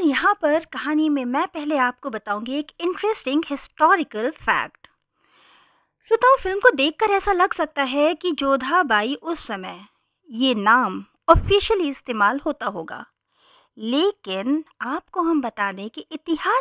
यहाँ पर कहानी में मैं पहले आपको बताऊंगी एक इंटरेस्टिंग हिस्टोरिकल फैक्ट। श्रोताओं, फिल्म को देखकर ऐसा लग सकता है कि जोधाबाई उस समय ये नाम ऑफिशियली इस्तेमाल होता होगा, लेकिन आपको हम बता दें कि इतिहास